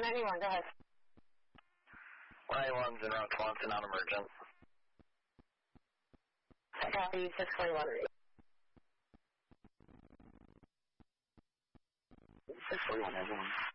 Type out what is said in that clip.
191, go ahead. 191's in route 1, non-emergent. Copy, 641. 641, everyone.